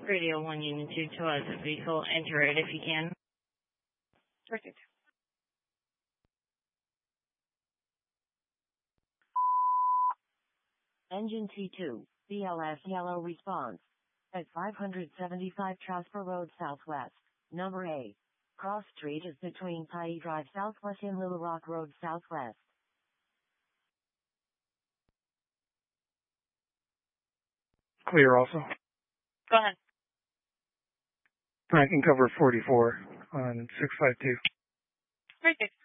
Radio 1 Union 2 to us a vehicle. Enter it if you can. Perfect. Engine T2, BLS yellow response. At 575 Trosper Road Southwest, number A. Cross Street is between Pye Drive Southwest and Little Rock Road Southwest. Clear also. Go ahead. I can cover 44 on 652. Perfect.